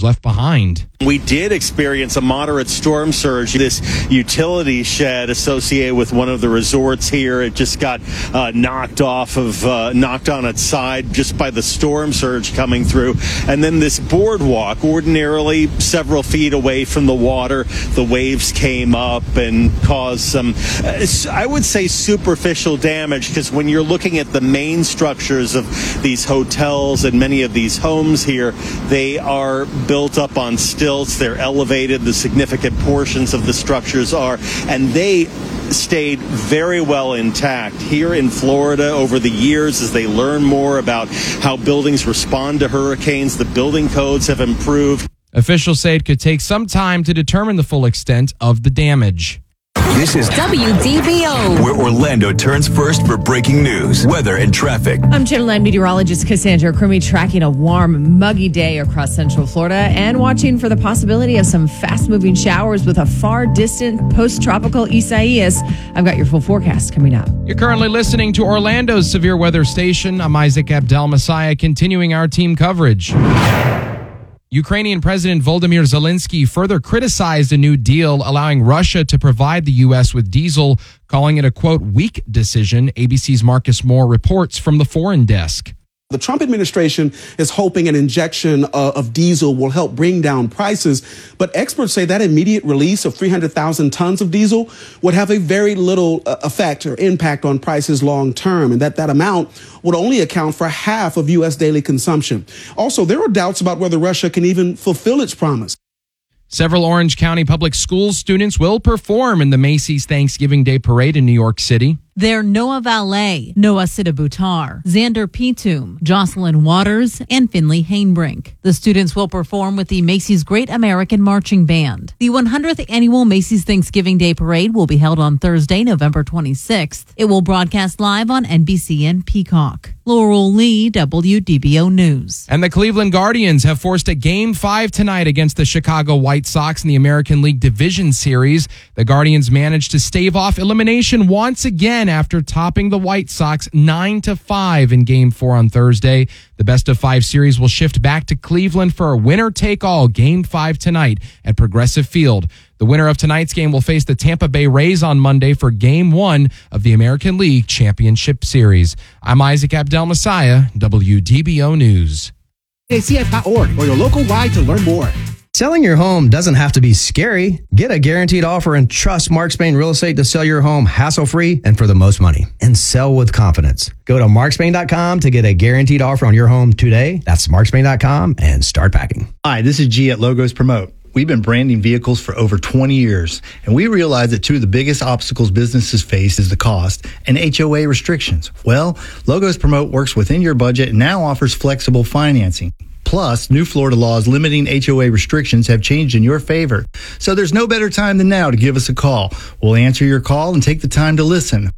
left behind. We did experience a moderate storm surge. This utility shed associated with one of the resorts here, it just got knocked on its side just by the storm surge coming through. And then this boardwalk, ordinarily several feet away from the water, the waves came up and caused some, I would say, superficial damage, because when you're looking at the main structures of these hotels and many of these homes here, they are built up on stilts. They're elevated. The significant portions of the structures are, and they stayed very well intact. Here in Florida, over the years, as they learn more about how buildings respond to hurricanes, the building codes have improved. Officials say it could take some time to determine the full extent of the damage. This is WDBO, where Orlando turns first for breaking news, weather, and traffic. I'm Channel 9 meteorologist Cassandra Crummy, tracking a warm, muggy day across Central Florida and watching for the possibility of some fast-moving showers with a far-distant post-tropical Isaias. I've got your full forecast coming up. You're currently listening to Orlando's severe weather station. I'm Isaac Abdel Messiah, continuing our team coverage. Ukrainian President Volodymyr Zelensky further criticized a new deal allowing Russia to provide the U.S. with diesel, calling it a, quote, weak decision. ABC's Marcus Moore reports from the foreign desk. The Trump administration is hoping an injection of diesel will help bring down prices, but experts say that immediate release of 300,000 tons of diesel would have a very little effect or impact on prices long term, and that amount would only account for half of U.S. daily consumption. Also, there are doubts about whether Russia can even fulfill its promise. Several Orange County Public Schools students will perform in the Macy's Thanksgiving Day Parade in New York City. They're Noah Valet, Noah Sidabutar, Xander Pitum, Jocelyn Waters, and Finley Hainbrink. The students will perform with the Macy's Great American Marching Band. The 100th annual Macy's Thanksgiving Day Parade will be held on Thursday, November 26th. It will broadcast live on NBC and Peacock. Laurel Lee, WDBO News. And the Cleveland Guardians have forced a Game 5 tonight against the Chicago White Sox in the American League Division Series. The Guardians managed to stave off elimination once again after topping the White Sox 9-5 in Game 4 on Thursday. The best-of-5 series will shift back to Cleveland for a winner-take-all Game 5 tonight at Progressive Field. The winner of tonight's game will face the Tampa Bay Rays on Monday for Game 1 of the American League Championship Series. I'm Isaac Abdel Messiah, WDBO News. ACF.org or your local Y to learn more. Selling your home doesn't have to be scary. Get a guaranteed offer and trust Mark Spain Real Estate to sell your home hassle-free and for the most money. And sell with confidence. Go to markspain.com to get a guaranteed offer on your home today. That's markspain.com and start packing. Hi, this is G at Logos Promote. We've been branding vehicles for over 20 years, and we realize that two of the biggest obstacles businesses face is the cost and HOA restrictions. Well, Logos Promote works within your budget and now offers flexible financing. Plus, new Florida laws limiting HOA restrictions have changed in your favor. So there's no better time than now to give us a call. We'll answer your call and take the time to listen.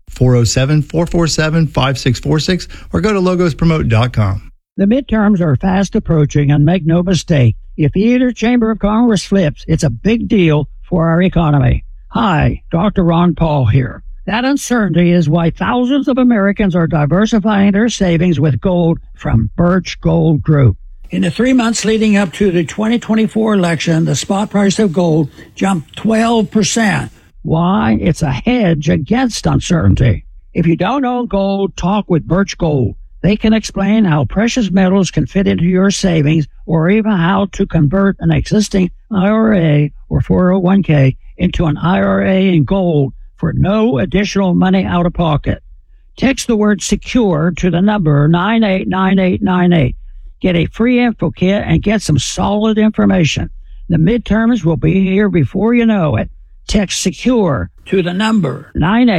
407-447-5646 or go to logospromote.com. The midterms are fast approaching, and make no mistake, if either chamber of Congress flips, it's a big deal for our economy. Hi, Dr. Ron Paul here. That uncertainty is why thousands of Americans are diversifying their savings with gold from Birch Gold Group. In the 3 months leading up to the 2024 election, the spot price of gold jumped 12%. Why? It's a hedge against uncertainty. If you don't own gold, talk with Birch Gold. They can explain how precious metals can fit into your savings, or even how to convert an existing IRA or 401k into an IRA in gold for no additional money out of pocket. Text the word secure to the number 989898. Get a free info kit and get some solid information. The midterms will be here before you know it. Text secure to the number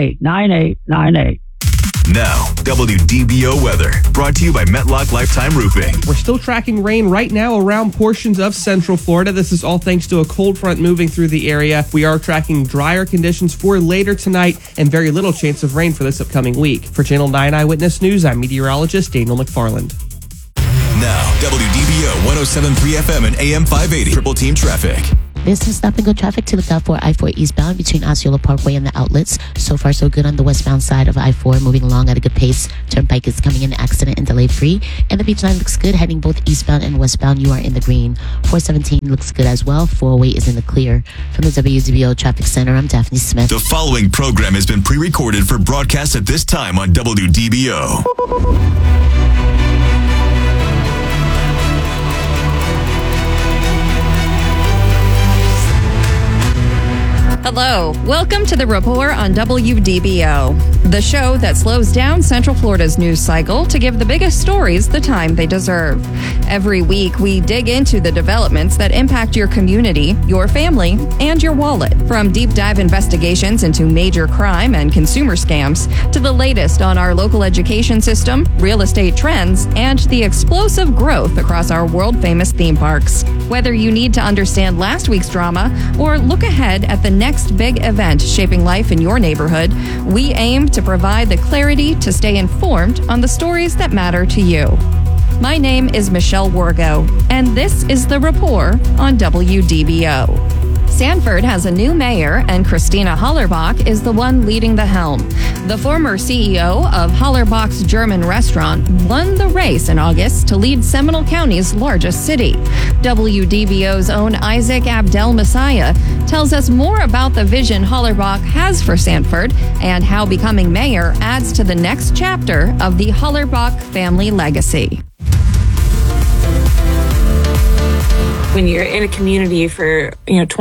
989898. Now, WDBO weather, brought to you by Metlock Lifetime Roofing. We're still tracking rain right now around portions of Central Florida. This is all thanks to a cold front moving through the area. We are tracking drier conditions for later tonight and very little chance of rain for this upcoming week. For Channel 9 Eyewitness News, I'm meteorologist Daniel McFarland. Now, WDBO 107.3 FM and AM 580. Triple Team Traffic. There's some stop-and-go traffic to look out for I-4 eastbound between Osceola Parkway and the outlets. So far, so good on the westbound side of I-4, moving along at a good pace. Turnpike is coming in accident and delay-free. And the beach line looks good, heading both eastbound and westbound. You are in the green. 417 looks good as well. 408 is in the clear. From the WDBO Traffic Center, I'm Daphne Smith. The following program has been pre-recorded for broadcast at this time on WDBO. Hello, welcome to The Rapport on WDBO, the show that slows down Central Florida's news cycle to give the biggest stories the time they deserve. Every week, we dig into the developments that impact your community, your family, and your wallet. From deep dive investigations into major crime and consumer scams to the latest on our local education system, real estate trends, and the explosive growth across our world-famous theme parks. Whether you need to understand last week's drama or look ahead at the next big event shaping life in your neighborhood, we aim to provide the clarity to stay informed on the stories that matter to you. My name is Michelle Wargo, and this is The Rapport on WDBO. Sanford has a new mayor, and Christina Hollerbach is the one leading the helm. The former CEO of Hollerbach's German restaurant won the race in August to lead Seminole County's largest city. WDBO's own Isaac Abdel Messiah tells us more about the vision Hollerbach has for Sanford and how becoming mayor adds to the next chapter of the Hollerbach family legacy. When you're in a community for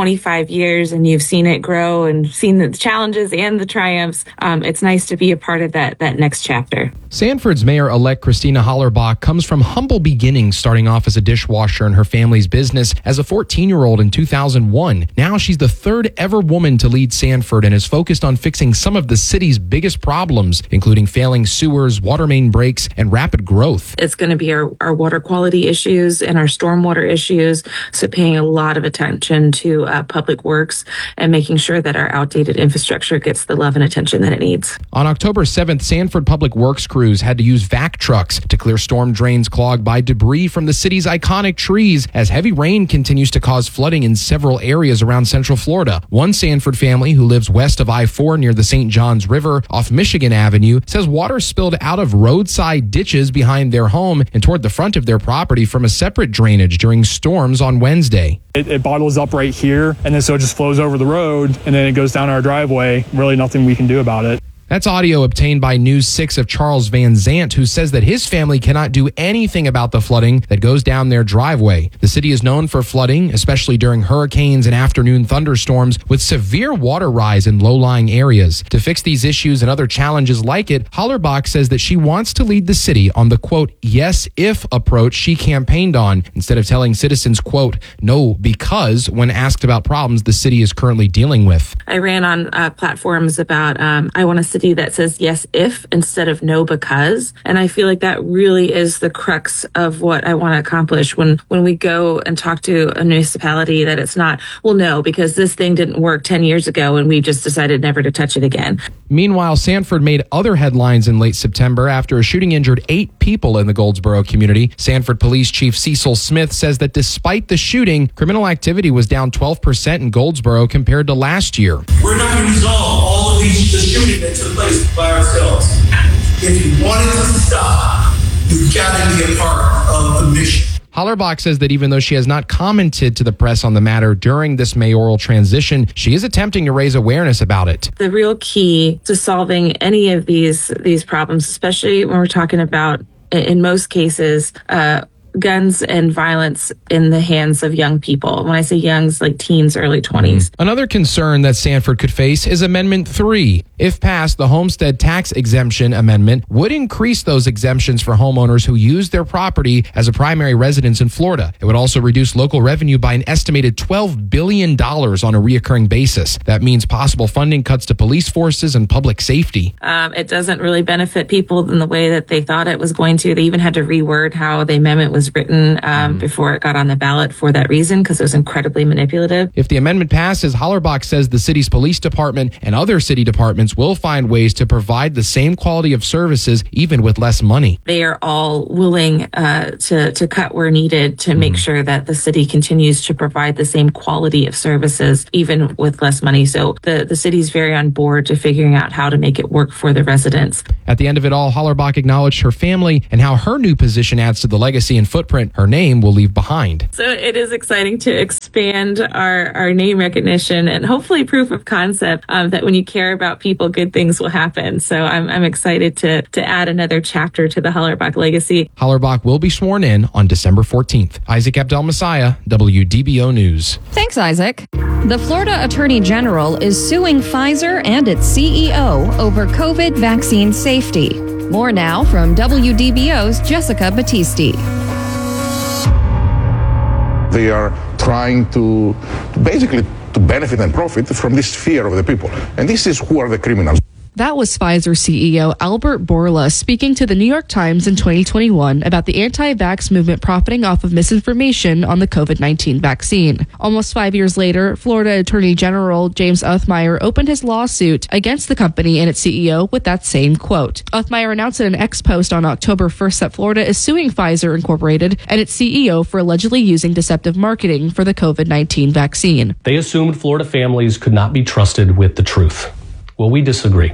25 years and you've seen it grow and seen the challenges and the triumphs, it's nice to be a part of that next chapter. Sanford's mayor-elect Christina Hollerbach comes from humble beginnings, starting off as a dishwasher in her family's business as a 14-year-old in 2001. Now she's the third ever woman to lead Sanford and is focused on fixing some of the city's biggest problems, including failing sewers, water main breaks, and rapid growth. It's going to be our water quality issues and our stormwater issues. So paying a lot of attention to public works and making sure that our outdated infrastructure gets the love and attention that it needs. On October 7th, Sanford Public Works crews had to use vac trucks to clear storm drains clogged by debris from the city's iconic trees as heavy rain continues to cause flooding in several areas around Central Florida. One Sanford family who lives west of I-4 near the St. Johns River off Michigan Avenue says water spilled out of roadside ditches behind their home and toward the front of their property from a separate drainage during storms on Wednesday. It bottles up right here, and then so it just flows over the road, and then it goes down our driveway. Really nothing we can do about it. That's audio obtained by News 6 of Charles Van Zant, who says that his family cannot do anything about the flooding that goes down their driveway. The city is known for flooding, especially during hurricanes and afternoon thunderstorms, with severe water rise in low-lying areas. To fix these issues and other challenges like it, Hollerbach says that she wants to lead the city on the, quote, yes-if approach she campaigned on, instead of telling citizens, quote, no, because when asked about problems the city is currently dealing with. I ran on platforms about I want a city that says yes if instead of no because, and I feel like that really is the crux of what I want to accomplish when we go and talk to a municipality, that it's not, well, no, because this thing didn't work 10 years ago and we just decided never to touch it again. Meanwhile, Sanford made other headlines in late September after a shooting injured 8 people in the Goldsboro community. Sanford Police Chief Cecil Smith says that despite the shooting, criminal activity was down 12% in Goldsboro compared to last year. We're not going to resolve all of the shooting that took place by ourselves. If you want it to stop, you've got to be a part of the mission. Hollerbach says that even though she has not commented to the press on the matter during this mayoral transition, she is attempting to raise awareness about it. The real key to solving any of these problems, especially when we're talking about, in most cases, guns and violence in the hands of young people. When I say youngs, like teens, early 20s. Another concern that Sanford could face is Amendment 3. If passed, the Homestead Tax Exemption Amendment would increase those exemptions for homeowners who use their property as a primary residence in Florida. It would also reduce local revenue by an estimated $12 billion on a reoccurring basis. That means possible funding cuts to police forces and public safety. It doesn't really benefit people in the way that they thought it was going to. They even had to reword how the amendment was was written before it got on the ballot for that reason, because it was incredibly manipulative. If the amendment passes, Hollerbach says the city's police department and other city departments will find ways to provide the same quality of services, even with less money. They are all willing to cut where needed to make sure that the city continues to provide the same quality of services, even with less money. So the city's very on board to figuring out how to make it work for the residents. At the end of it all, Hollerbach acknowledged her family and how her new position adds to the legacy and footprint her name will leave behind. So it is exciting to expand our name recognition and hopefully proof of concept that when you care about people, good things will happen. So I'm excited to add another chapter to the Hollerbach legacy. Hollerbach will be sworn in on December 14th. Isaac Abdel-Messiah, WDBO News. Thanks, Isaac. The Florida Attorney General is suing Pfizer and its CEO over COVID vaccine safety. More now from WDBO's Jessica Battisti. They are trying to basically to benefit and profit from this fear of the people. And this is who are the criminals. That was Pfizer CEO Albert Bourla speaking to the New York Times in 2021 about the anti-vax movement profiting off of misinformation on the COVID-19 vaccine. Almost 5 years later, Florida Attorney General James Othmeyer opened his lawsuit against the company and its CEO with that same quote. Othmeyer announced in an X post on October 1st that Florida is suing Pfizer Incorporated and its CEO for allegedly using deceptive marketing for the COVID-19 vaccine. They assumed Florida families could not be trusted with the truth. Well, we disagree.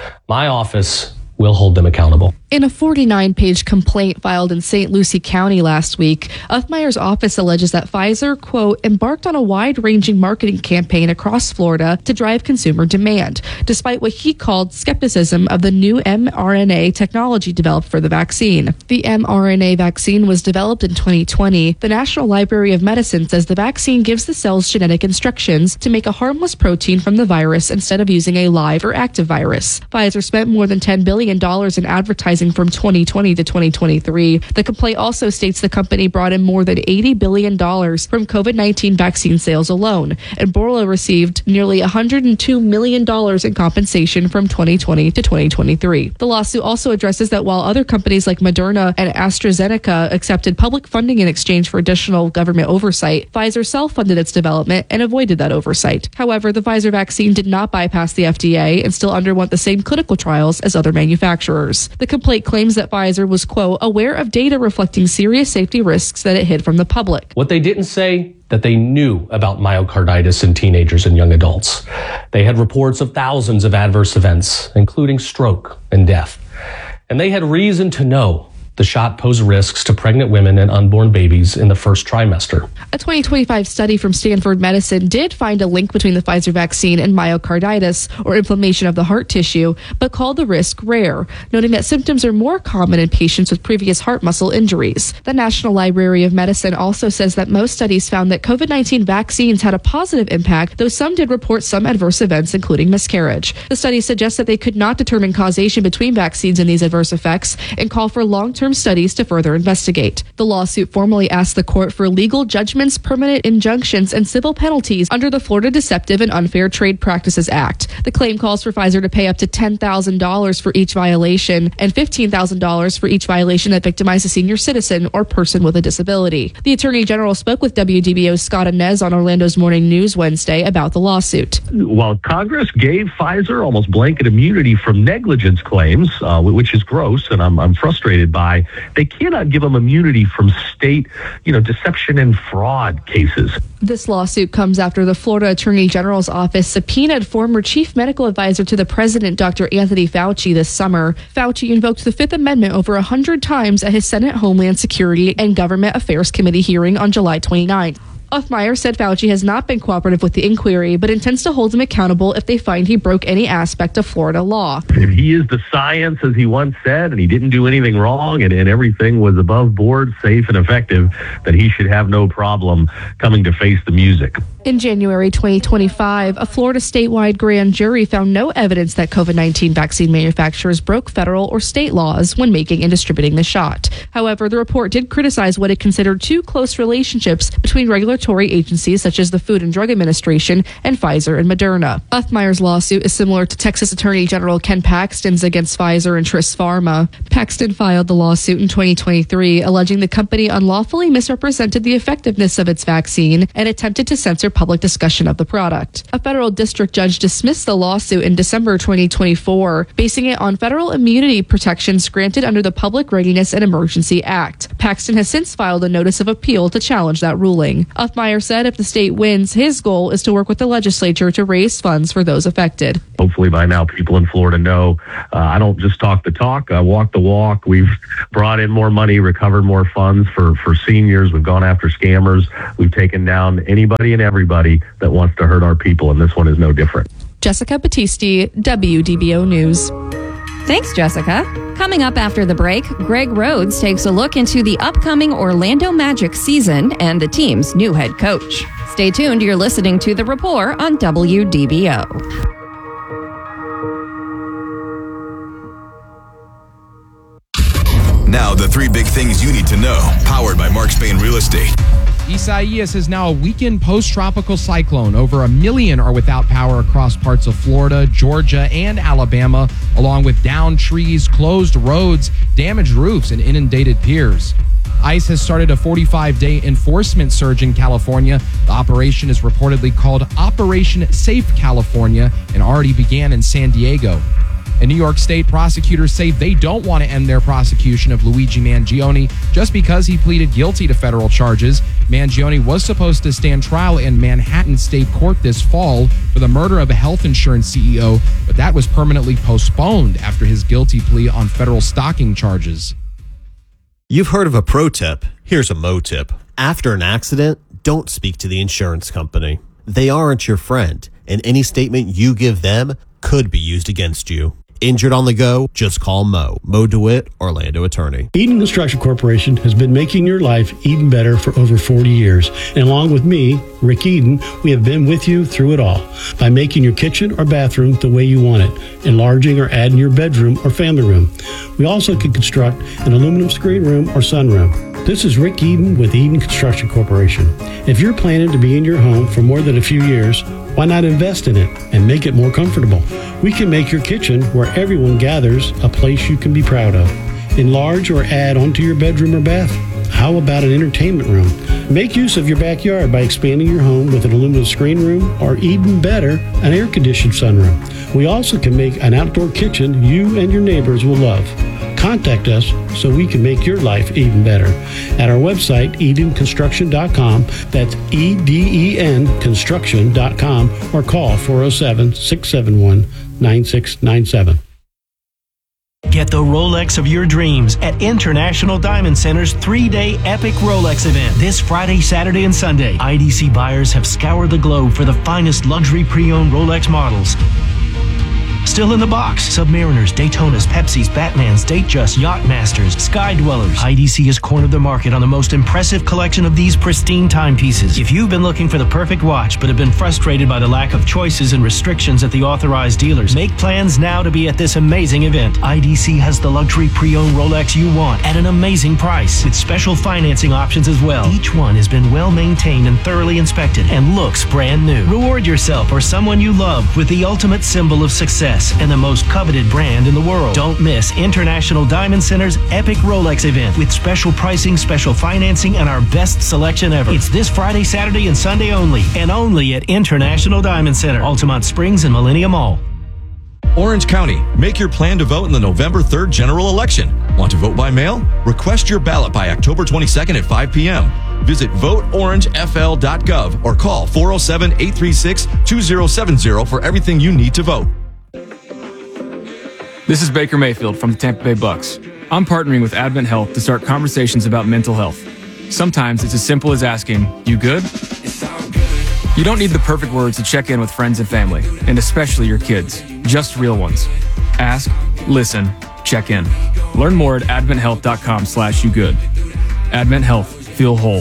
My office will hold them accountable. In a 49-page complaint filed in St. Lucie County last week, Othmeyer's office alleges that Pfizer, quote, embarked on a wide-ranging marketing campaign across Florida to drive consumer demand, despite what he called skepticism of the new mRNA technology developed for the vaccine. The mRNA vaccine was developed in 2020. The National Library of Medicine says the vaccine gives the cells genetic instructions to make a harmless protein from the virus instead of using a live or active virus. Pfizer spent more than $10 billion in advertising from 2020 to 2023. The complaint also states the company brought in more than $80 billion from COVID-19 vaccine sales alone, and Bourla received nearly $102 million in compensation from 2020 to 2023. The lawsuit also addresses that while other companies like Moderna and AstraZeneca accepted public funding in exchange for additional government oversight, Pfizer self-funded its development and avoided that oversight. However, the Pfizer vaccine did not bypass the FDA and still underwent the same clinical trials as other manufacturers. The complaint claims that Pfizer was, quote, aware of data reflecting serious safety risks that it hid from the public. What they didn't say, that they knew about myocarditis in teenagers and young adults. They had reports of thousands of adverse events, including stroke and death. And they had reason to know the shot posed risks to pregnant women and unborn babies in the first trimester. A 2025 study from Stanford Medicine did find a link between the Pfizer vaccine and myocarditis, or inflammation of the heart tissue, but called the risk rare, noting that symptoms are more common in patients with previous heart muscle injuries. The National Library of Medicine also says that most studies found that COVID-19 vaccines had a positive impact, though some did report some adverse events, including miscarriage. The study suggests that they could not determine causation between vaccines and these adverse effects and call for long-term studies to further investigate. The lawsuit formally asked the court for legal judgments, permanent injunctions, and civil penalties under the Florida Deceptive and Unfair Trade Practices Act. The claim calls for Pfizer to pay up to $10,000 for each violation and $15,000 for each violation that victimized a senior citizen or person with a disability. The Attorney General spoke with WDBO's Scott Inez on Orlando's Morning News Wednesday about the lawsuit. While Congress gave Pfizer almost blanket immunity from negligence claims, which is gross and I'm frustrated by, they cannot give them immunity from state, deception and fraud cases. This lawsuit comes after the Florida Attorney General's office subpoenaed former chief medical advisor to the president, Dr. Anthony Fauci, this summer. Fauci invoked the Fifth Amendment over 100 times at his Senate Homeland Security and Government Affairs Committee hearing on July 29th. Othmeyer said Fauci has not been cooperative with the inquiry, but intends to hold him accountable if they find he broke any aspect of Florida law. If he is the science, as he once said, and he didn't do anything wrong, and everything was above board, safe, and effective, then he should have no problem coming to face the music. In January 2025, a Florida statewide grand jury found no evidence that COVID-19 vaccine manufacturers broke federal or state laws when making and distributing the shot. However, the report did criticize what it considered two close relationships between regulatory regulatory agencies such as the Food and Drug Administration and Pfizer and Moderna. Uthmire's lawsuit is similar to Texas Attorney General Ken Paxton's against Pfizer and Tris Pharma. Paxton filed the lawsuit in 2023, alleging the company unlawfully misrepresented the effectiveness of its vaccine and attempted to censor public discussion of the product. A federal district judge dismissed the lawsuit in December 2024, basing it on federal immunity protections granted under the Public Readiness and Emergency Act. Paxton has since filed a notice of appeal to challenge that ruling. Uthmire said if the state wins, his goal is to work with the legislature to raise funds for those affected. Hopefully by now people in Florida know I don't just talk the talk, I walk the walk. We've brought in more money, recovered more funds for seniors. We've gone after scammers. We've taken down anybody and everybody that wants to hurt our people, and this one is no different. Jessica Battisti, WDBO News. Thanks, Jessica. Coming up after the break, Greg Rhodes takes a look into the upcoming Orlando Magic season and the team's new head coach. Stay tuned. You're listening to The Rapport on WDBO. Now, the three big things you need to know, powered by Mark Spain Real Estate. Isaias is now a weakened post-tropical cyclone. Over 1 million are without power across parts of Florida, Georgia, and Alabama, along with downed trees, closed roads, damaged roofs, and inundated piers. ICE has started a 45-day enforcement surge in California. The operation is reportedly called Operation Safe California and already began in San Diego. In New York State, prosecutors say they don't want to end their prosecution of Luigi Mangione just because he pleaded guilty to federal charges. Mangione was supposed to stand trial in Manhattan State Court this fall for the murder of a health insurance CEO, but that was permanently postponed after his guilty plea on federal stalking charges. You've heard of a pro tip. Here's a mo tip. After an accident, don't speak to the insurance company. They aren't your friend, and any statement you give them could be used against you. Injured on the go? Just call Mo. Mo DeWitt, Orlando attorney. Eden Construction Corporation has been making your life even better for over 40 years. And along with me, Rick Eden, we have been with you through it all by making your kitchen or bathroom the way you want it, enlarging or adding your bedroom or family room. We also can construct an aluminum screen room or sunroom. This is Rick Eden with Eden Construction Corporation. If you're planning to be in your home for more than a few years, why not invest in it and make it more comfortable? We can make your kitchen where everyone gathers a place you can be proud of. Enlarge or add onto your bedroom or bath. How about an entertainment room? Make use of your backyard by expanding your home with an aluminum screen room or even better, an air-conditioned sunroom. We also can make an outdoor kitchen you and your neighbors will love. Contact us so we can make your life even better. At our website, EdenConstruction.com, that's EDEN Construction.com, or call 407-671-9697. Get the Rolex of your dreams at International Diamond Center's 3-day Epic Rolex event this Friday, Saturday, and Sunday. IDC buyers have scoured the globe for the finest luxury pre-owned Rolex models. Still in the box, Submariners, Daytonas, Pepsis, Batmans, Datejust, Yachtmasters, Sky Dwellers. IDC has cornered the market on the most impressive collection of these pristine timepieces. If you've been looking for the perfect watch but have been frustrated by the lack of choices and restrictions at the authorized dealers, make plans now to be at this amazing event. IDC has the luxury pre-owned Rolex you want at an amazing price with special financing options as well. Each one has been well maintained and thoroughly inspected and looks brand new. Reward yourself or someone you love with the ultimate symbol of success and the most coveted brand in the world. Don't miss International Diamond Center's Epic Rolex event with special pricing, special financing, and our best selection ever. It's this Friday, Saturday, and Sunday only, and only at International Diamond Center, Altamont Springs and Millennium Mall. Orange County, make your plan to vote in the November 3rd general election. Want to vote by mail? Request your ballot by October 22nd at 5 p.m. Visit voteorangefl.gov or call 407-836-2070 for everything you need to vote. This is Baker Mayfield from the Tampa Bay Bucks. I'm partnering with Advent Health to start conversations about mental health. Sometimes it's as simple as asking, "You good?" You don't need the perfect words to check in with friends and family, and especially your kids. Just real ones. Ask, listen, check in. Learn more at adventhealth.com/yougood. Advent Health. Feel whole.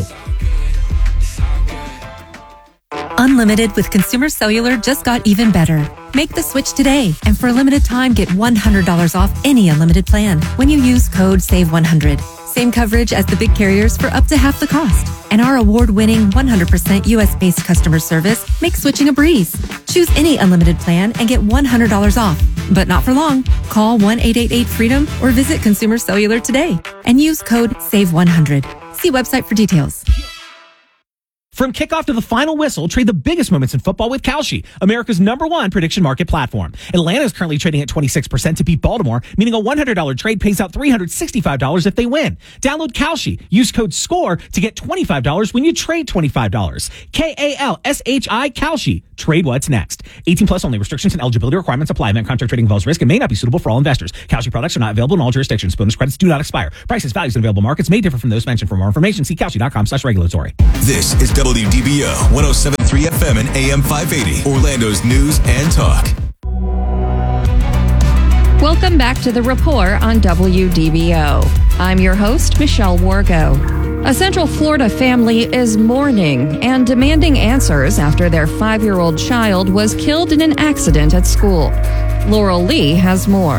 Unlimited with Consumer Cellular just got even better. Make the switch today, and for a limited time, get $100 off any unlimited plan when you use code SAVE100. Same coverage as the big carriers for up to half the cost. And our award-winning 100% U.S.-based customer service makes switching a breeze. Choose any unlimited plan and get $100 off. But not for long. Call 1-888-FREEDOM or visit Consumer Cellular today and use code SAVE100. See website for details. From kickoff to the final whistle, trade the biggest moments in football with Kalshi, America's #1 prediction market platform. Atlanta is currently trading at 26% to beat Baltimore, meaning a $100 trade pays out $365 if they win. Download Kalshi. Use code SCORE to get $25 when you trade $25. KALSHI Kalshi. Trade what's next. 18 plus only. Restrictions and eligibility requirements apply. Event contract trading involves risk and may not be suitable for all investors. Kalshi products are not available in all jurisdictions. Bonus credits do not expire. Prices, values, and available markets may differ from those mentioned. For more information, see Kalshi.com/regulatory. This is WDBO 107.3 FM and AM 580, Orlando's news and talk. Welcome back to The Rapport on WDBO. I'm your host, Michelle Wargo. A Central Florida family is mourning and demanding answers after their 5-year-old child was killed in an accident at school. Laurel Lee has more.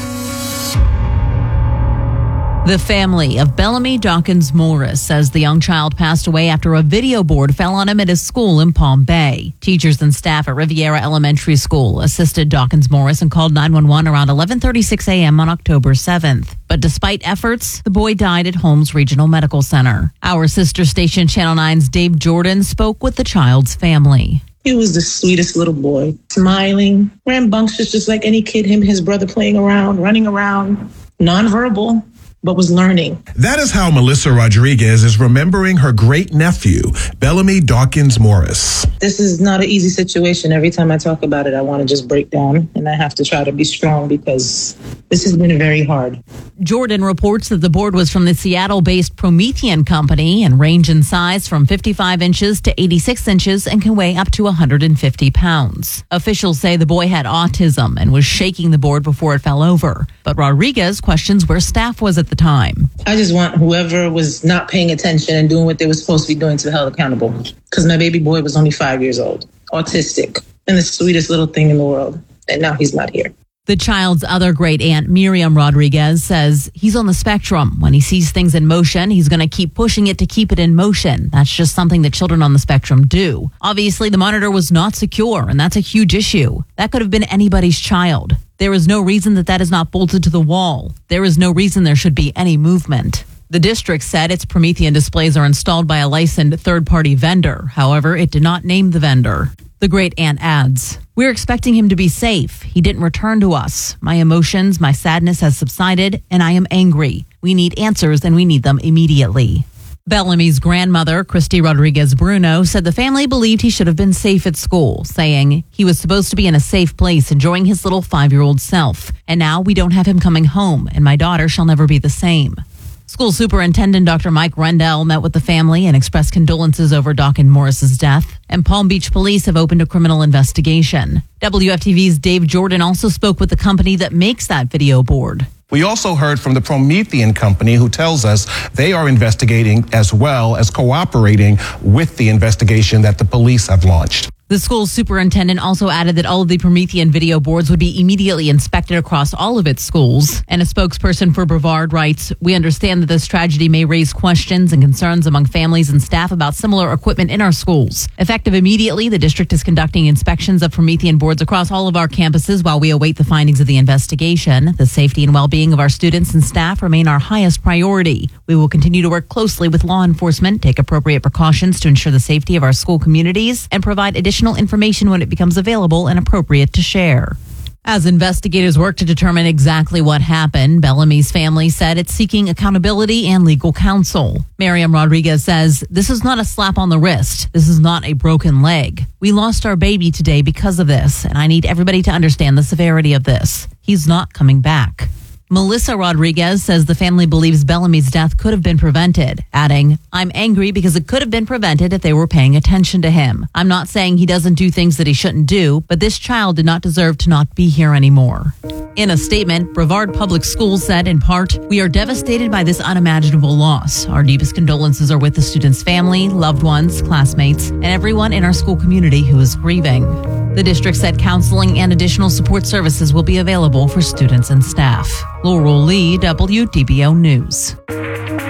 The family of Bellamy Dawkins Morris says the young child passed away after a video board fell on him at his school in Palm Bay. Teachers and staff at Riviera Elementary School assisted Dawkins Morris and called 911 around 11:36 a.m. on October 7th. But despite efforts, the boy died at Holmes Regional Medical Center. Our sister station Channel 9's Dave Jordan spoke with the child's family. He was the sweetest little boy, smiling, rambunctious, just like any kid, him and his brother playing around, running around, nonverbal, but was learning. That is how Melissa Rodriguez is remembering her great nephew, Bellamy Dawkins Morris. This is not an easy situation. Every time I talk about it, I want to just break down, and I have to try to be strong because this has been very hard. Jordan reports that the board was from the Seattle-based Promethean company and range in size from 55 inches to 86 inches and can weigh up to 150 pounds. Officials say the boy had autism and was shaking the board before it fell over. But Rodriguez questions where staff was at the time. I just want whoever was not paying attention and doing what they were supposed to be doing to be held accountable. Because my baby boy was only 5 years old, autistic, and the sweetest little thing in the world. And now he's not here. The child's other great aunt, Miriam Rodriguez, says he's on the spectrum. When he sees things in motion, he's going to keep pushing it to keep it in motion. That's just something that children on the spectrum do. Obviously, the monitor was not secure, and that's a huge issue. That could have been anybody's child. There is no reason that is not bolted to the wall. There is no reason there should be any movement. The district said its Promethean displays are installed by a licensed third-party vendor. However, it did not name the vendor. The great aunt adds, "We're expecting him to be safe. He didn't return to us. My emotions, my sadness has subsided, and I am angry. We need answers, and we need them immediately." Bellamy's grandmother, Christy Rodriguez Bruno, said the family believed he should have been safe at school, saying he was supposed to be in a safe place enjoying his little 5-year-old self. And now we don't have him coming home, and my daughter shall never be the same. School Superintendent Dr. Mike Rendell met with the family and expressed condolences over Dawkins Morris's death. And Palm Beach police have opened a criminal investigation. WFTV's Dave Jordan also spoke with the company that makes that video board. We also heard from the Promethean company, who tells us they are investigating as well as cooperating with the investigation that the police have launched. The school superintendent also added that all of the Promethean video boards would be immediately inspected across all of its schools. And a spokesperson for Brevard writes, "We understand that this tragedy may raise questions and concerns among families and staff about similar equipment in our schools. Effective immediately, the district is conducting inspections of Promethean boards across all of our campuses while we await the findings of the investigation. The safety and well-being of our students and staff remain our highest priority. We will continue to work closely with law enforcement, take appropriate precautions to ensure the safety of our school communities, and provide additional information when it becomes available and appropriate to share." As investigators work to determine exactly what happened, Bellamy's family said it's seeking accountability and legal counsel. Miriam Rodriguez says, "This is not a slap on the wrist. This is not a broken leg. We lost our baby today because of this, and I need everybody to understand the severity of this. He's not coming back." Melissa Rodriguez says the family believes Bellamy's death could have been prevented, adding, "I'm angry because it could have been prevented if they were paying attention to him. I'm not saying he doesn't do things that he shouldn't do, but this child did not deserve to not be here anymore." In a statement, Brevard Public Schools said, in part, "We are devastated by this unimaginable loss. Our deepest condolences are with the student's family, loved ones, classmates, and everyone in our school community who is grieving." The district said counseling and additional support services will be available for students and staff. Laurel Lee, WDBO News.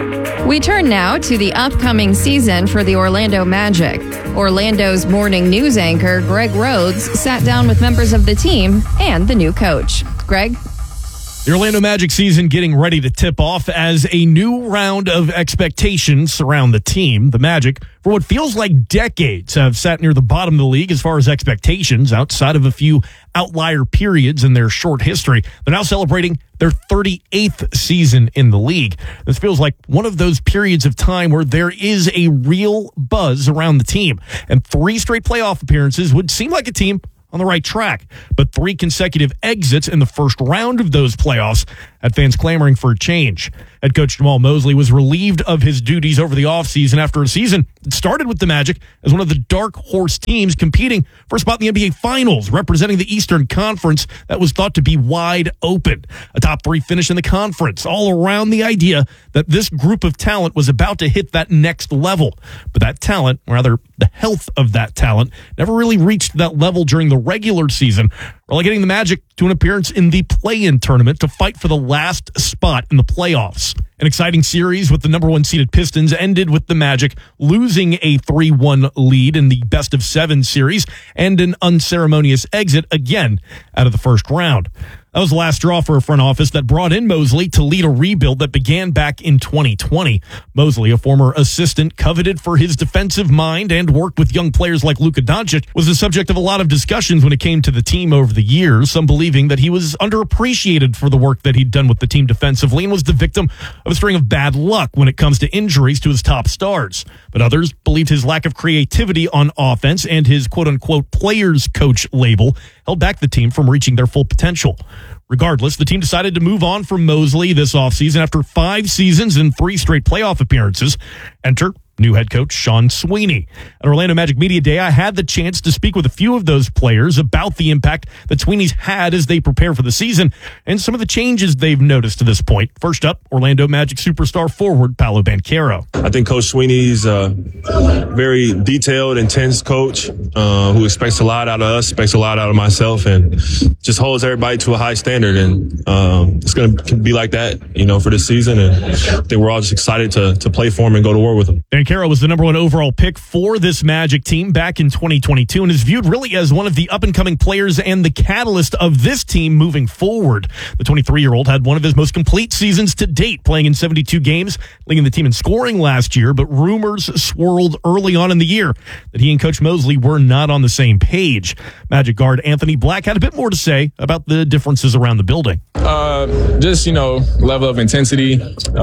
We turn now to the upcoming season for the Orlando Magic. Orlando's morning news anchor, Greg Rhodes, sat down with members of the team and the new coach. Greg? The Orlando Magic season getting ready to tip off as a new round of expectations surround the team. The Magic, for what feels like decades, have sat near the bottom of the league as far as expectations, outside of a few outlier periods in their short history. They're now celebrating their 38th season in the league. This feels like one of those periods of time where there is a real buzz around the team. And 3 straight playoff appearances would seem like a team on the right track. But 3 consecutive exits in the first round of those playoffs had fans clamoring for a change. Head coach Jamal Mosley was relieved of his duties over the offseason after a season that started with the Magic as one of the dark horse teams competing for a spot in the NBA Finals, representing the Eastern Conference that was thought to be wide open. A top 3 finish in the conference, all around the idea that this group of talent was about to hit that next level. But that talent, or rather the health of that talent, never really reached that level during the regular season, relegating the Magic to an appearance in the play-in tournament to fight for the last spot in the playoffs. An exciting series with the number 1 seeded Pistons ended with the Magic losing a 3-1 lead in the best-of-7 series and an unceremonious exit again out of the first round. That was the last straw for a front office that brought in Mosley to lead a rebuild that began back in 2020. Mosley, a former assistant coveted for his defensive mind and worked with young players like Luka Doncic, was the subject of a lot of discussions when it came to the team over the years, some believing that he was underappreciated for the work that he'd done with the team defensively and was the victim of a string of bad luck when it comes to injuries to his top stars. But others believed his lack of creativity on offense and his quote-unquote players coach label held back the team from reaching their full potential. Regardless, the team decided to move on from Mosley this offseason after 5 seasons and 3 straight playoff appearances. Enter new head coach Sean Sweeney. At Orlando Magic Media Day, I had the chance to speak with a few of those players about the impact that Sweeney's had as they prepare for the season and some of the changes they've noticed to this point. First up, Orlando Magic superstar forward Paolo Banchero. I think Coach Sweeney's a very detailed, intense coach who expects a lot out of us, expects a lot out of myself, and just holds everybody to a high standard. And it's going to be like that, for this season. And I think we're all just excited to play for him and go to war with him. Banchero was the number 1 overall pick for this Magic team back in 2022 and is viewed really as one of the up-and-coming players and the catalyst of this team moving forward. The 23-year-old had one of his most complete seasons to date, playing in 72 games, leading the team in scoring last year, but rumors swirled early on in the year that he and Coach Mosley were not on the same page. Magic guard Anthony Black had a bit more to say about the differences around the building. Just, level of intensity.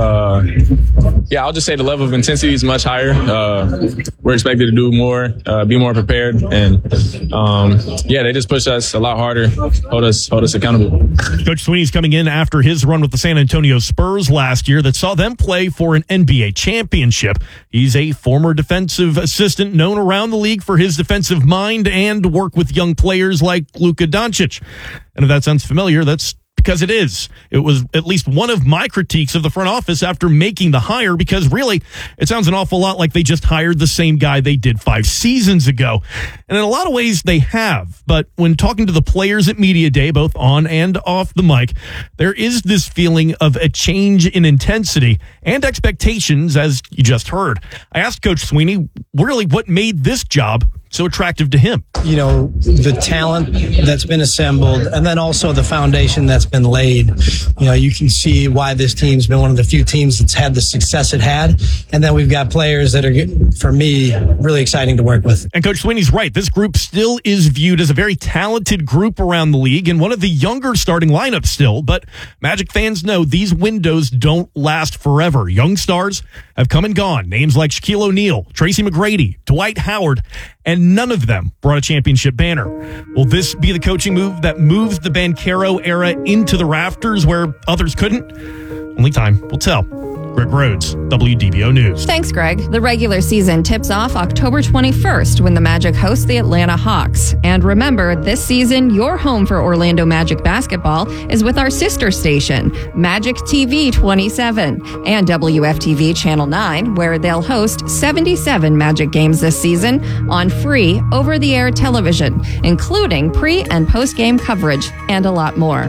I'll just say the level of intensity is much higher. We're expected to do more, be more prepared, and they just push us a lot harder, hold us accountable. Coach Sweeney's coming in after his run with the San Antonio Spurs last year that saw them play for an NBA championship. He's a former defensive assistant known around the league for his defensive mind and work with young players like Luka Doncic. And if that sounds familiar, that's because it is. It was at least one of my critiques of the front office after making the hire, because really, it sounds an awful lot like they just hired the same guy they did 5 seasons ago. And in a lot of ways, they have. But when talking to the players at Media Day, both on and off the mic, there is this feeling of a change in intensity and expectations, as you just heard. I asked Coach Sweeney really what made this job so attractive to him. The talent that's been assembled, and then also the foundation that's been laid. You can see why this team's been one of the few teams that's had the success it had. And then we've got players that are, for me, really exciting to work with. And Coach Sweeney's right. This group still is viewed as a very talented group around the league and one of the younger starting lineups still. But Magic fans know these windows don't last forever. Young stars have come and gone. Names like Shaquille O'Neal, Tracy McGrady, Dwight Howard, and none of them brought a championship banner. Will this be the coaching move that moves the Banchero era into the rafters where others couldn't? Only time will tell. Greg Rhodes, WDBO News. Thanks, Greg. The regular season tips off October 21st when the Magic host the Atlanta Hawks. And remember, this season, your home for Orlando Magic basketball is with our sister station, Magic TV 27, and WFTV Channel 9, where they'll host 77 Magic games this season on free over-the-air television, including pre- and post-game coverage and a lot more.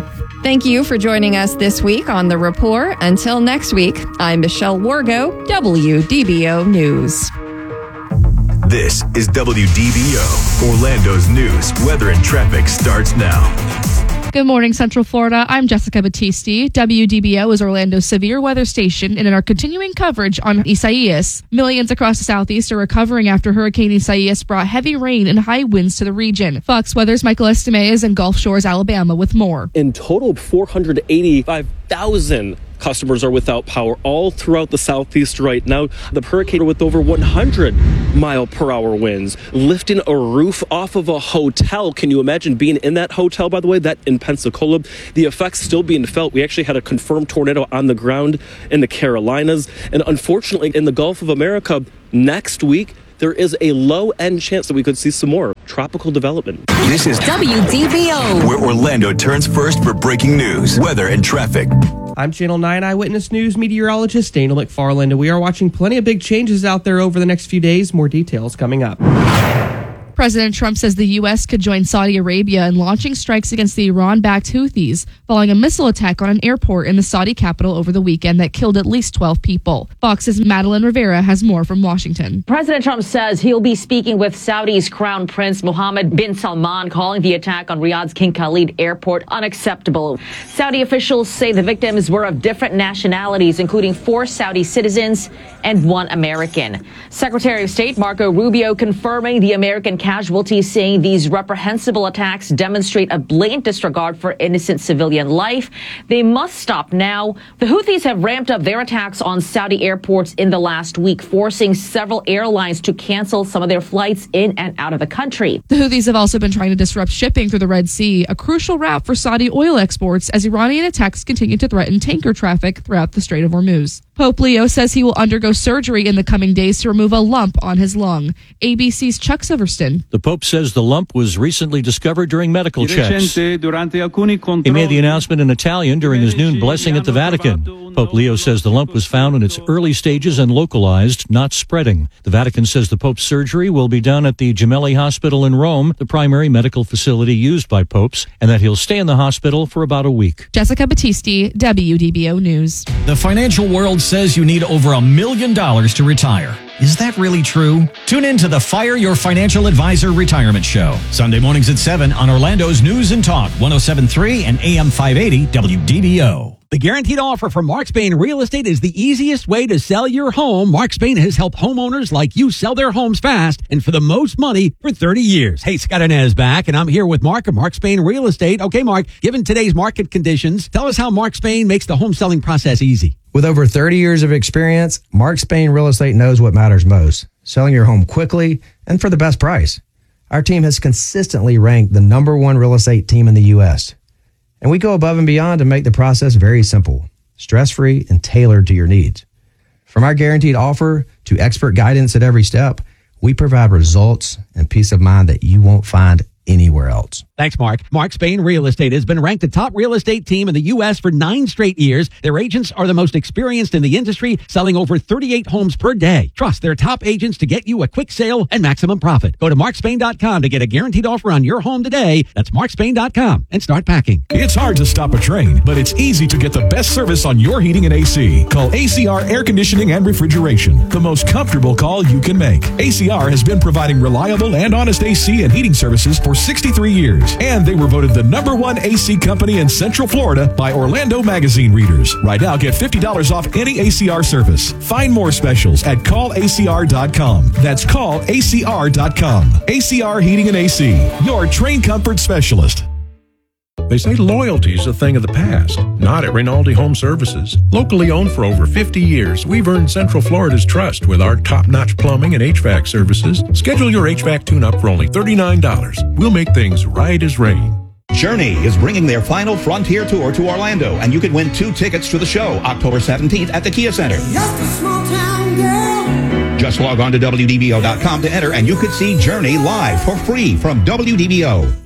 Thank you for joining us this week on The Rapport. Until next week, I'm Michelle Wargo, WDBO News. This is WDBO. Orlando's news, weather, and traffic starts now. Good morning, Central Florida. I'm Jessica Battisti. WDBO is Orlando's severe weather station, and in our continuing coverage on Isaias, millions across the southeast are recovering after Hurricane Isaias brought heavy rain and high winds to the region. Fox Weather's Michael Estime is in Gulf Shores, Alabama, with more. In total, 485,000 customers are without power all throughout the southeast right now. The hurricane with over 100-mile-per-hour winds, lifting a roof off of a hotel. Can you imagine being in that hotel, by the way, that in Pensacola? The effects still being felt. We actually had a confirmed tornado on the ground in the Carolinas. And unfortunately, in the Gulf of America, next week, there is a low-end chance that we could see some more tropical development. This is WDBO, where Orlando turns first for breaking news, weather, and traffic. I'm Channel 9 Eyewitness News meteorologist Dana McFarland, and we are watching plenty of big changes out there over the next few days. More details coming up. President Trump says the U.S. could join Saudi Arabia in launching strikes against the Iran-backed Houthis following a missile attack on an airport in the Saudi capital over the weekend that killed at least 12 people. Fox's Madeline Rivera has more from Washington. President Trump says he'll be speaking with Saudi's Crown Prince Mohammed bin Salman, calling the attack on Riyadh's King Khalid Airport unacceptable. Saudi officials say the victims were of different nationalities, including 4 Saudi citizens and 1 American. Secretary of State Marco Rubio confirming the American casualties, saying these reprehensible attacks demonstrate a blatant disregard for innocent civilian life. They must stop now. The Houthis have ramped up their attacks on Saudi airports in the last week, forcing several airlines to cancel some of their flights in and out of the country. The Houthis have also been trying to disrupt shipping through the Red Sea, a crucial route for Saudi oil exports, as Iranian attacks continue to threaten tanker traffic throughout the Strait of Hormuz. Pope Leo says he will undergo surgery in the coming days to remove a lump on his lung. ABC's Chuck Silverstein. The Pope says the lump was recently discovered during medical checks. He made the announcement in Italian during his noon blessing at the Vatican. Pope Leo says the lump was found in its early stages and localized, not spreading. The Vatican says the Pope's surgery will be done at the Gemelli Hospital in Rome, the primary medical facility used by popes, and that he'll stay in the hospital for about a week. Jessica Battisti, WDBO News. The financial world says you need over $1 million to retire. Is that really true? Tune in to the Fire Your Financial Advisor Retirement Show, Sunday mornings at 7 on Orlando's News and Talk, 107.3 and AM 580 WDBO. The guaranteed offer from Mark Spain Real Estate is the easiest way to sell your home. Mark Spain has helped homeowners like you sell their homes fast and for the most money for 30 years. Hey, Scott Inez back, and I'm here with Mark of Mark Spain Real Estate. Okay, Mark, given today's market conditions, tell us how Mark Spain makes the home selling process easy. With over 30 years of experience, Mark Spain Real Estate knows what matters most: selling your home quickly and for the best price. Our team has consistently ranked the #1 real estate team in the U.S., and we go above and beyond to make the process very simple, stress-free, and tailored to your needs. From our guaranteed offer to expert guidance at every step, we provide results and peace of mind that you won't find anywhere else. Thanks, Mark. Mark Spain Real Estate has been ranked the top real estate team in the U.S. for 9 straight years. Their agents are the most experienced in the industry, selling over 38 homes per day. Trust their top agents to get you a quick sale and maximum profit. Go to markspain.com to get a guaranteed offer on your home today. That's markspain.com and start packing. It's hard to stop a train, but it's easy to get the best service on your heating and AC. Call ACR Air Conditioning and Refrigeration, the most comfortable call you can make. ACR has been providing reliable and honest AC and heating services for 63 years, and they were voted the #1 AC company in Central Florida by Orlando Magazine readers. Right now, get $50 off any ACR service. Find more specials at callacr.com. That's callacr.com. ACR Heating and AC, your train comfort specialist. They say loyalty's a thing of the past. Not at Rinaldi Home Services. Locally owned for over 50 years, we've earned Central Florida's trust with our top-notch plumbing and HVAC services. Schedule your HVAC tune-up for only $39. We'll make things right as rain. Journey is bringing their final Frontier Tour to Orlando, and you can win 2 tickets to the show October 17th at the Kia Center. Just a small town girl. Just log on to WDBO.com to enter, and you could see Journey live for free from WDBO.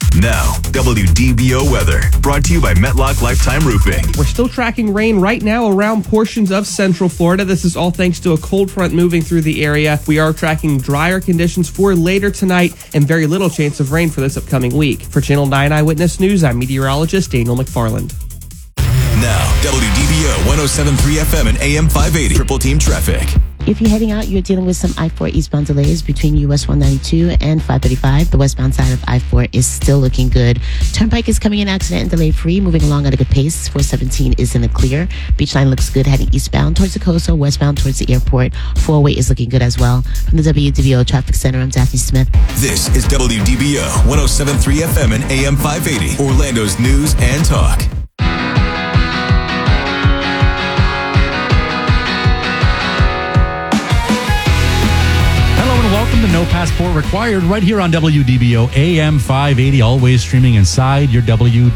Now, WDBO weather, brought to you by Metlock Lifetime Roofing. We're still tracking rain right now around portions of Central Florida. This is all thanks to a cold front moving through the area. We are tracking drier conditions for later tonight and very little chance of rain for this upcoming week. For Channel 9 Eyewitness News, I'm meteorologist Daniel McFarland. Now, WDBO 107.3 FM and AM 580. Triple Team Traffic. If you're heading out, you're dealing with some I-4 eastbound delays between US 192 and 535. The westbound side of I-4 is still looking good. Turnpike is coming in accident and delay free, moving along at a good pace. 417 is in the clear. Beachline looks good heading eastbound towards the coast or westbound towards the airport. 4-way is looking good as well. From the WDBO Traffic Center, I'm Daphne Smith. This is WDBO 107.3 FM and AM 580. Orlando's news and talk. Welcome to No Passport Required right here on WDBO AM 580, always streaming inside your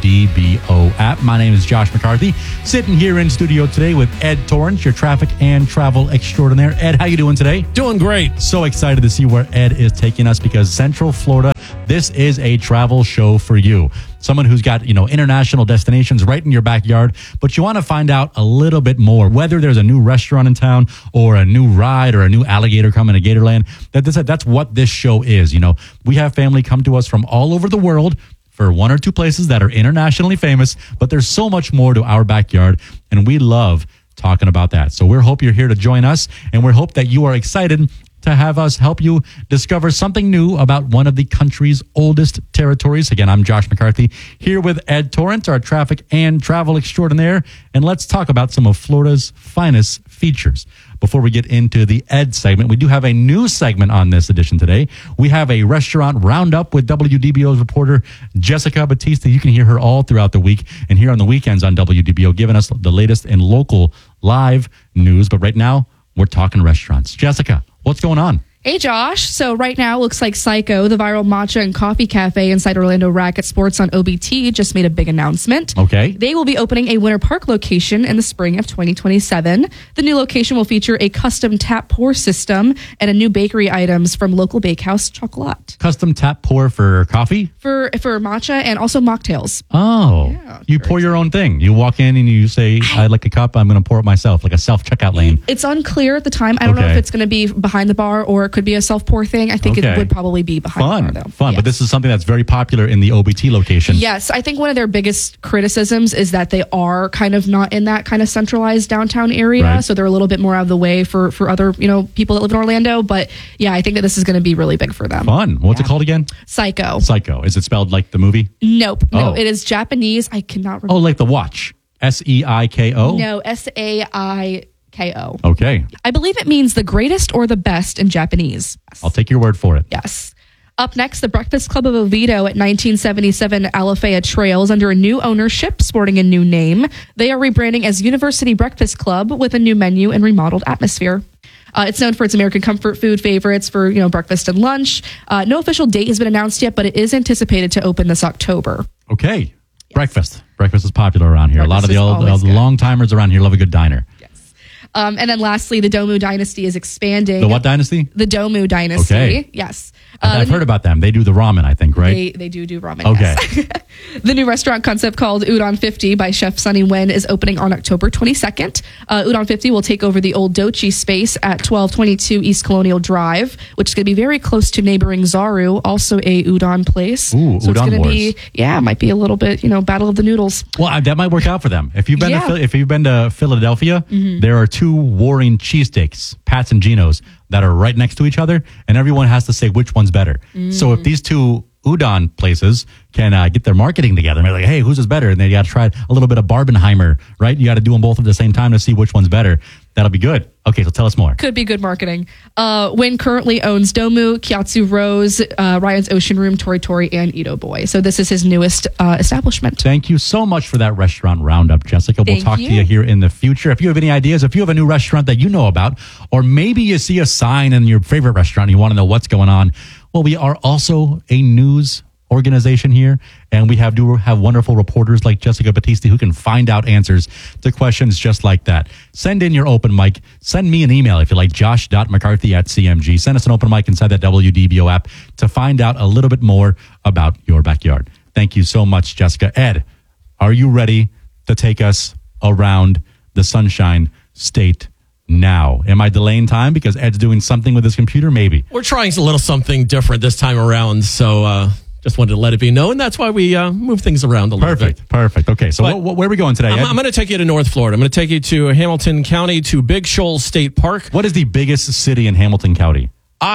WDBO app. My name is Josh McCarthy, sitting here in studio today with Ed Torrance, your traffic and travel extraordinaire. Ed, how you doing today? Doing great. So excited to see where Ed is taking us because Central Florida, this is a travel show for you. Someone who's got, international destinations right in your backyard, but you want to find out a little bit more, whether there's a new restaurant in town or a new ride or a new alligator coming to Gatorland. That's what this show is. We have family come to us from all over the world for one or two places that are internationally famous, but there's so much more to our backyard, and we love talking about that. So we hope you're here to join us, and we hope that you are excited to have us help you discover something new about one of the country's oldest territories. Again, I'm Josh McCarthy here with Ed Torrance, our traffic and travel extraordinaire, and let's talk about some of Florida's finest features. Before we get into the Ed segment, we do have a new segment on this edition today. We have a restaurant roundup with WDBO's reporter Jessica Batista. You can hear her all throughout the week and here on the weekends on WDBO, giving us the latest in local live news. But right now, we're talking restaurants. Jessica, what's going on? Hey, Josh. So right now, it looks like Psycho, the viral matcha and coffee cafe inside Orlando Racket Sports on OBT, just made a big announcement. Okay. They will be opening a Winter Park location in the spring of 2027. The new location will feature a custom tap pour system and a new bakery items from local bakehouse Chocolat. Custom tap pour for coffee? For matcha and also mocktails. Oh, yeah, you pour your own thing. You walk in and you say, I'd like a cup. I'm going to pour it myself, like a self-checkout lane. It's unclear at the time. I don't know if it's going to be behind the bar or could be a self-pour thing. I think it would probably be behind the bar, though. Fun. Yes. But this is something that's very popular in the OBT location. Yes, I think one of their biggest criticisms is that they are kind of not in that kind of centralized downtown area, right. So they're a little bit more out of the way for other people that live in Orlando. But yeah, I think that this is going to be really big for them. Fun. What's it called again? Psycho. Psycho. Is it spelled like the movie? Nope. No, it is Japanese. I cannot remember. Oh, like the watch. SEIKO? No, SAIKO. Okay. I believe it means the greatest or the best in Japanese. I'll take your word for it. Yes. Up next, the Breakfast Club of Oviedo at 1977 Alafaya Trails under a new ownership, sporting a new name. They are rebranding as University Breakfast Club with a new menu and remodeled atmosphere. It's known for its American comfort food favorites for breakfast and lunch. No official date has been announced yet, but it is anticipated to open this October. Okay. Yes. Breakfast is popular around here. Breakfast a lot of the long timers around here love a good diner. And then lastly, the Domu Dynasty is expanding. The what dynasty? The Domu Dynasty. Okay. Yes. I've heard about them. They do the ramen, I think, right? They do ramen, okay. Yes. The new restaurant concept called Udon 50 by Chef Sunny Nguyen is opening on October 22nd. Udon 50 will take over the old Dochi space at 1222 East Colonial Drive, which is going to be very close to neighboring Zaru, also a udon place. Ooh, so udon it's going to wars. might be a little bit, battle of the noodles. Well, that might work out for them. If you've been to Philadelphia, there are two warring cheesesteaks, Pat's and Geno's, that are right next to each other, and everyone has to say which one's better. So if these two udon places can get their marketing together and be like, hey, whose is better? And then you got to try a little bit of Barbenheimer, right? You got to do them both at the same time to see which one's better. That'll be good. Okay, so tell us more. Could be good marketing. Nguyen currently owns Domu, Kiatsu Rose, Ryan's Ocean Room, Tori Tori, and Ito Boy. So this is his newest establishment. Thank you so much for that restaurant roundup, Jessica. We'll talk to you here in the future. If you have any ideas, if you have a new restaurant that you know about, or maybe you see a sign in your favorite restaurant and you want to know what's going on, well, we are also a news organization here, and we have wonderful reporters like Jessica Batista who can find out answers to questions just like that. Send in your open mic. Send me an email if you like, josh.mccarthy@cmg. Send us an open mic inside that WDBO app to find out a little bit more about your backyard. Thank you so much, Jessica. Ed, are you ready to take us around the Sunshine State now? Am I delaying time because Ed's doing something with his computer? Maybe. We're trying a little something different this time around, so just wanted to let it be known. That's why we move things around a little bit. Perfect. Okay, so where are we going today, Ed? I'm going to take you to North Florida. I'm going to take you to Hamilton County, to Big Shoals State Park. What is the biggest city in Hamilton County?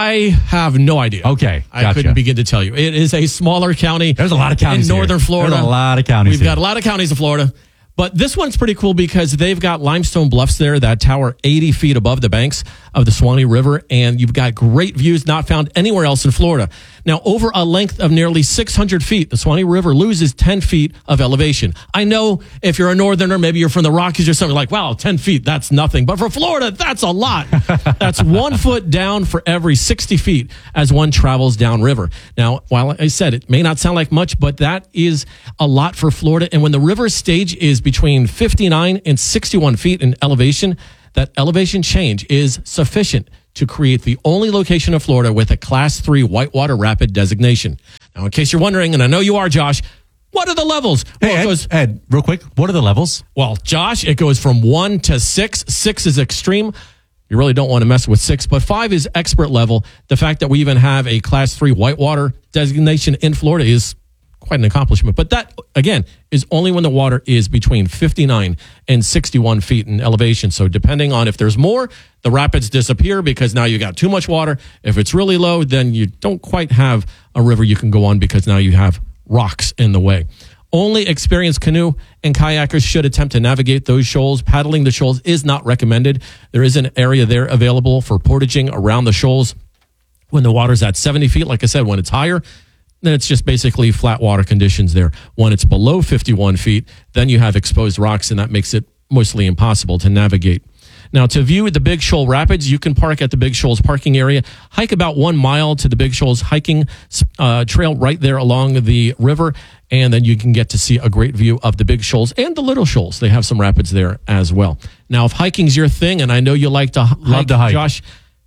I have no idea. Okay, gotcha. I couldn't begin to tell you. It is a smaller county. There's a lot of counties in northern Florida. There's a lot of counties. We've got a lot of counties in Florida. But this one's pretty cool because they've got limestone bluffs there that tower 80 feet above the banks of the Suwannee River, and you've got great views not found anywhere else in Florida. Now, over a length of nearly 600 feet, the Suwannee River loses 10 feet of elevation. I know if you're a northerner, maybe you're from the Rockies or something, like, wow, 10 feet, that's nothing. But for Florida, that's a lot. That's 1 foot down for every 60 feet as one travels downriver. Now, while I said it may not sound like much, but that is a lot for Florida. And when the river stage is between 59 and 61 feet in elevation, that elevation change is sufficient to create the only location in Florida with a Class 3 whitewater rapid designation. Now, in case you're wondering, and I know you are, Josh, what are the levels? Hey, well, Ed, real quick, what are the levels? Well, Josh, it goes from 1 to 6. 6 is extreme. You really don't want to mess with 6, but 5 is expert level. The fact that we even have a Class 3 whitewater designation in Florida is quite an accomplishment. But that, again, is only when the water is between 59 and 61 feet in elevation. So depending on if there's more, the rapids disappear because now you got too much water. If it's really low, then you don't quite have a river you can go on because now you have rocks in the way. Only experienced canoe and kayakers should attempt to navigate those shoals. Paddling the shoals is not recommended. There is an area there available for portaging around the shoals when the water's at 70 feet. Like I said, when it's higher, then it's just basically flat water conditions there. When it's below 51 feet, then you have exposed rocks, and that makes it mostly impossible to navigate. Now, to view the Big Shoal Rapids, you can park at the Big Shoals parking area, hike about 1 mile to the Big Shoals hiking trail right there along the river, and then you can get to see a great view of the Big Shoals and the Little Shoals. They have some rapids there as well. Now, if hiking's your thing, and I know you like to hike, Josh,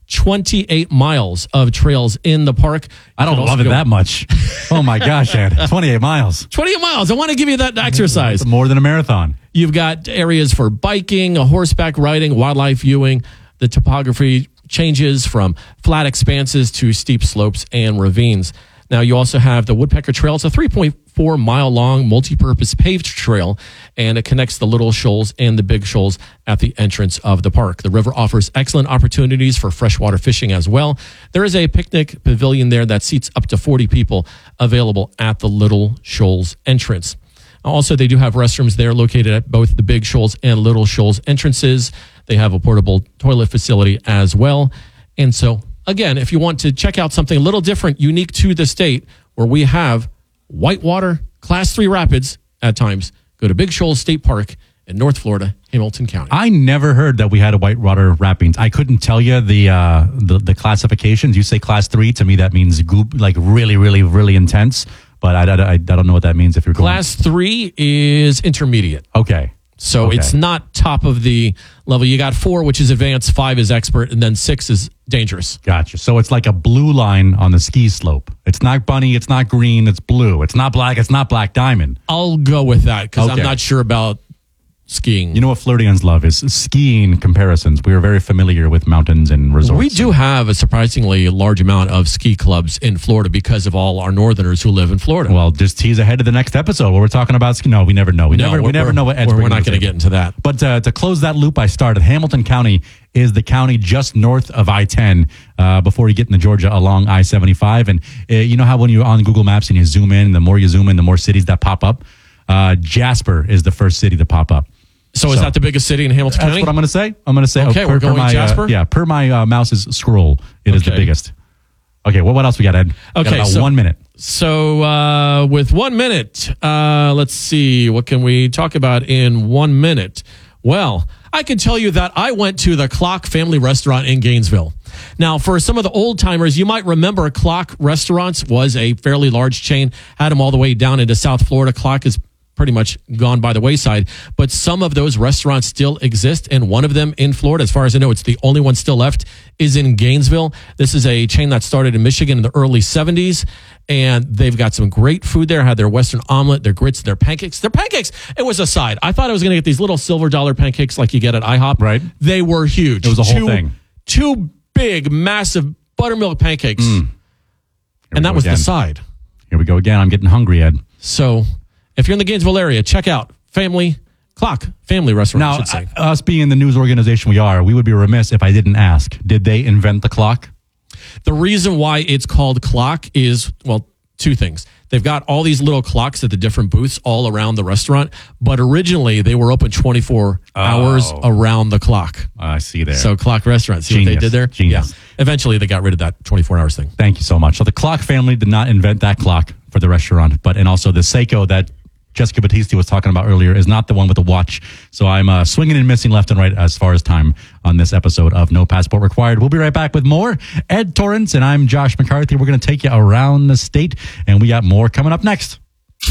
28 miles of trails in the park. I don't love it that much. Oh my gosh, Ed. 28 miles. 28 miles. I want to give you that exercise. It's more than a marathon. You've got areas for biking, horseback riding, wildlife viewing. The topography changes from flat expanses to steep slopes and ravines. Now, you also have the Woodpecker Trail. It's a 3.4 mile long multi-purpose paved trail, and it connects the Little Shoals and the Big Shoals at the entrance of the park. The river offers excellent opportunities for freshwater fishing as well. There is a picnic pavilion there that seats up to 40 people available at the Little Shoals entrance. Also, they do have restrooms there located at both the Big Shoals and Little Shoals entrances. They have a portable toilet facility as well. And so, again, if you want to check out something a little different, unique to the state, where we have whitewater Class 3 rapids at times, go to Big Shoals State Park in North Florida, Hamilton County. I never heard that we had a whitewater rapids. I couldn't tell you the classifications. You say Class 3, to me that means like really, really, really intense. But I don't know what that means if you're going. Class 3 is intermediate. Okay. So it's not top of the level. You got 4, which is advanced, 5 is expert, and then 6 is dangerous. Gotcha. So it's like a blue line on the ski slope. It's not bunny, it's not green, it's blue. It's not black, it's not black diamond. I'll go with that because I'm not sure about skiing. You know what Floridians love is skiing comparisons. We are very familiar with mountains and resorts. We do have a surprisingly large amount of ski clubs in Florida because of all our northerners who live in Florida. Well, just tease ahead of the next episode where we're talking about ski. No, we never know. We never know what Ed's we're not going to get into that. But to close that loop I started, Hamilton County is the county just north of I-10 before you get into Georgia along I-75. And you know how when you're on Google Maps and you zoom in, the more you zoom in, the more cities that pop up? Jasper is the first city to pop up. So is that the biggest city in Hamilton County? That's what I'm going to say. I'm going to say, okay, we're going Jasper? Per my mouse's scroll, it is the biggest. Okay, what else we got, Ed? Okay, got about 1 minute. So with 1 minute, let's see, what can we talk about in 1 minute? Well, I can tell you that I went to the Clock Family Restaurant in Gainesville. Now, for some of the old timers, you might remember Clock Restaurants was a fairly large chain, had them all the way down into South Florida. Clock is pretty much gone by the wayside. But some of those restaurants still exist, and one of them in Florida, as far as I know, it's the only one still left, is in Gainesville. This is a chain that started in Michigan in the early 70s, and they've got some great food there. Had their Western omelet, their grits, their pancakes. Their pancakes, it was a side. I thought I was going to get these little silver dollar pancakes like you get at IHOP. Right. They were huge. It was a whole thing. Two big, massive buttermilk pancakes. And that was the side. Here we go again. I'm getting hungry, Ed. So if you're in the Gainesville area, check out Family Restaurant, now, I should say. Us being the news organization we would be remiss if I didn't ask, did they invent the clock? The reason why it's called Clock is, well, two things. They've got all these little clocks at the different booths all around the restaurant, but originally they were open 24 hours around the clock. I see there. So Clock Restaurant, see what they did there? Genius. Yeah. Eventually they got rid of that 24 hours thing. Thank you so much. So the Clock family did not invent that clock for the restaurant, and also the Seiko that Jessica Battisti was talking about earlier is not the one with the watch. So I'm swinging and missing left and right as far as time on this episode of No Passport Required. We'll be right back with more. Ed Torrance and I'm Josh McCarthy. We're going to take you around the state, and we got more coming up next.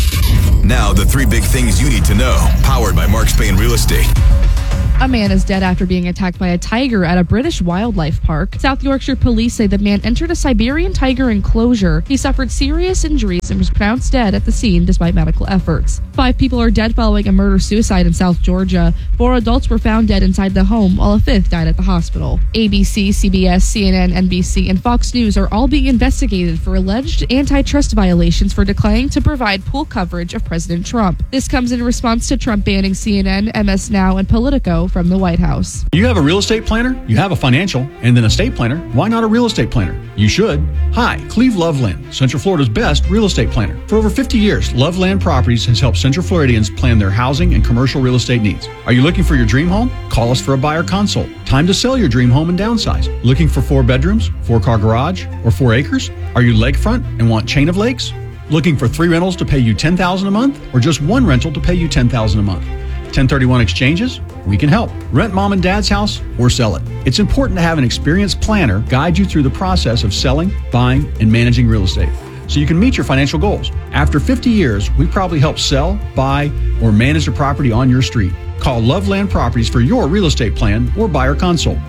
Now, the 3 big things you need to know, powered by Mark Spain Real Estate. A man is dead after being attacked by a tiger at a British wildlife park. South Yorkshire police say the man entered a Siberian tiger enclosure. He suffered serious injuries and was pronounced dead at the scene despite medical efforts. 5 people are dead following a murder-suicide in South Georgia. 4 adults were found dead inside the home, while a 5th died at the hospital. ABC, CBS, CNN, NBC, and Fox News are all being investigated for alleged antitrust violations for declining to provide pool coverage of President Trump. This comes in response to Trump banning CNN, MS Now, and Politico from the White House. You have a real estate planner, you have a financial, and then a estate planner. Why not a real estate planner? You should. Hi, Cleve Loveland, Central Florida's best real estate planner. For over 50 years, Loveland Properties has helped Central Floridians plan their housing and commercial real estate needs. Are you looking for your dream home? Call us for a buyer consult. Time to sell your dream home and downsize. Looking for 4 bedrooms, 4-car garage, or 4 acres? Are you lakefront and want chain of lakes? Looking for 3 rentals to pay you $10,000 a month, or just 1 rental to pay you $10,000 a month? 1031 exchanges? We can help. Rent mom and dad's house or sell it. It's important to have an experienced planner guide you through the process of selling, buying, and managing real estate so you can meet your financial goals. After 50 years, we probably help sell, buy, or manage a property on your street. Call Loveland Properties for your real estate plan or buyer consult.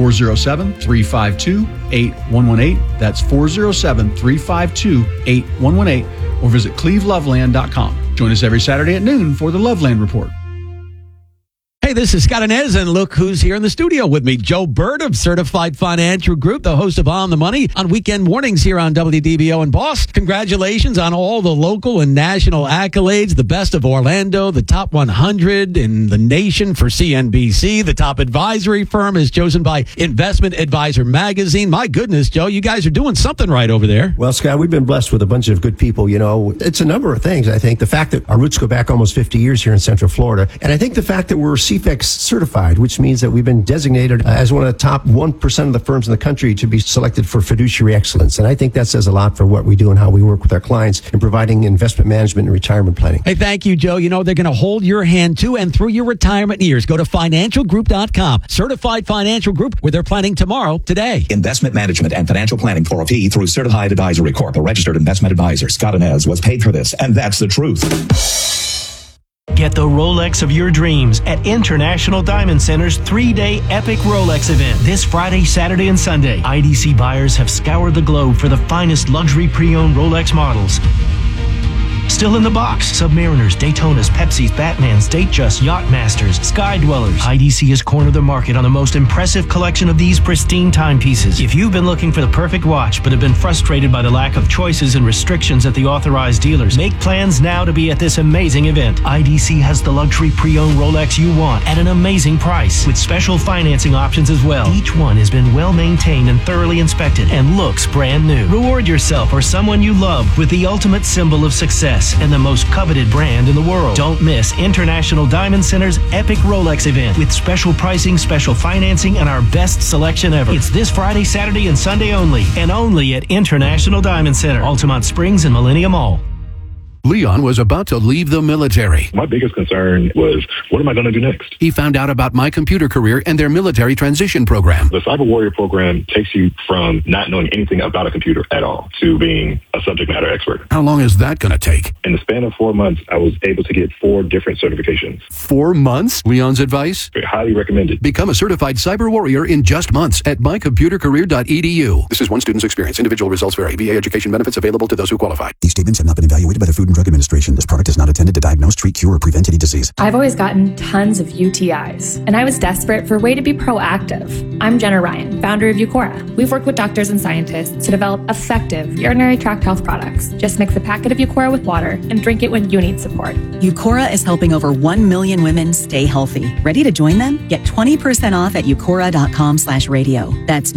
407-352-8118. That's 407-352-8118. Or visit cleveloveland.com. Join us every Saturday at noon for the Loveland Report. Hey, this is Scott Inez, and look who's here in the studio with me. Joe Bird of Certified Financial Group, the host of On the Money on weekend mornings here on WDBO. And boss, congratulations on all the local and national accolades. The best of Orlando, the top 100 in the nation for CNBC. The top advisory firm is chosen by Investment Advisor Magazine. My goodness, Joe, you guys are doing something right over there. Well, Scott, we've been blessed with a bunch of good people. You know, it's a number of things. I think the fact that our roots go back almost 50 years here in Central Florida. And I think the fact that we're CFEX certified, which means that we've been designated as one of the top 1% of the firms in the country to be selected for fiduciary excellence. And I think that says a lot for what we do and how we work with our clients in providing investment management and retirement planning. Hey, thank you, Joe. You know, they're going to hold your hand to and through your retirement years. Go to financialgroup.com. Certified Financial Group, where they're planning tomorrow, today. Investment management and financial planning for a fee through Certified Advisory Corp., a registered investment advisor. Scott Inez was paid for this, and that's the truth. Get the Rolex of your dreams at International Diamond Center's 3-day epic Rolex event. This Friday, Saturday, and Sunday, IDC buyers have scoured the globe for the finest luxury pre-owned Rolex models. Still in the box, Submariners, Daytonas, Pepsis, Batmans, Datejust, Yachtmasters, Sky Dwellers. IDC has cornered the market on the most impressive collection of these pristine timepieces. If you've been looking for the perfect watch but have been frustrated by the lack of choices and restrictions at the authorized dealers, make plans now to be at this amazing event. IDC has the luxury pre-owned Rolex you want at an amazing price with special financing options as well. Each one has been well maintained and thoroughly inspected and looks brand new. Reward yourself or someone you love with the ultimate symbol of success and the most coveted brand in the world. Don't miss International Diamond Center's epic Rolex event with special pricing, special financing, and our best selection ever. It's this Friday, Saturday, and Sunday only, and only at International Diamond Center, Altamont Springs and Millennium Mall. Leon was about to leave the military. My biggest concern was, what am I going to do next? He found out about My Computer Career and their military transition program. The Cyber Warrior program takes you from not knowing anything about a computer at all to being a subject matter expert. How long is that going to take? In the span of 4 months, I was able to get 4 different certifications. 4 months? Leon's advice? Highly recommended. Become a certified cyber warrior in just months at mycomputercareer.edu. This is one student's experience. Individual results vary. VA education benefits available to those who qualify. These statements have not been evaluated by the Food and Drug Administration. This product is not intended to diagnose, treat, cure, or prevent any disease. I've always gotten tons of UTIs, and I was desperate for a way to be proactive. I'm Jenna Ryan, founder of Eucora. We've worked with doctors and scientists to develop effective urinary tract health products. Just mix a packet of Eucora with water and drink it when you need support. Eucora is helping over 1 million women stay healthy. Ready to join them? Get 20% off at eucora.com/radio. That's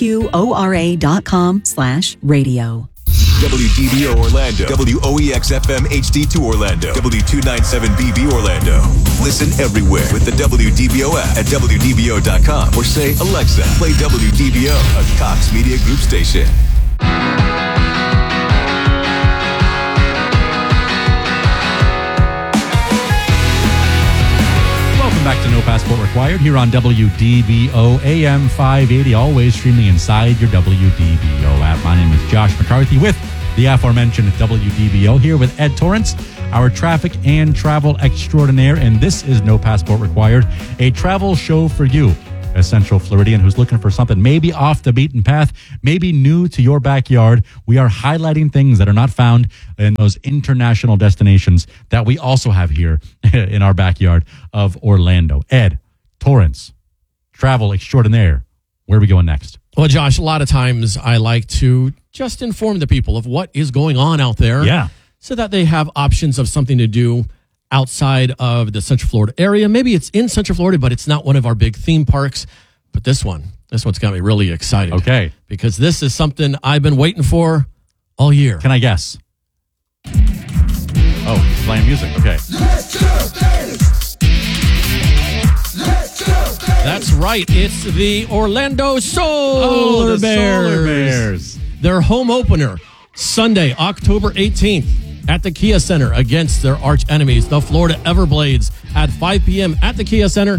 UQORA.com/radio. WDBO Orlando, WOEX FM HD2 Orlando, W297BB Orlando. Listen everywhere with the WDBO app at WDBO.com or say, Alexa, play WDBO, a Cox Media Group station. Welcome back to No Passport Required here on WDBO AM 580, always streaming inside your WDBO app. My name is Josh McCarthy with the aforementioned WDBO, here with Ed Torrance, our traffic and travel extraordinaire, and this is No Passport Required, a travel show for you, a Central Floridian who's looking for something maybe off the beaten path, maybe new to your backyard. We are highlighting things that are not found in those international destinations that we also have here in our backyard of Orlando. Ed Torrance, travel extraordinaire. Where are we going next? Well, Josh, a lot of times I like to just inform the people of what is going on out there. Yeah. So that they have options of something to do outside of the Central Florida area. Maybe it's in Central Florida, but it's not one of our big theme parks. But this one's got me really excited. Okay. Because this is something I've been waiting for all year. Can I guess? Oh, he's playing music. Okay. That's right. It's the Orlando Solar Bears. Solar Bears. Their home opener, Sunday, October 18th at the Kia Center against their arch enemies, the Florida Everblades, at 5 p.m. at the Kia Center.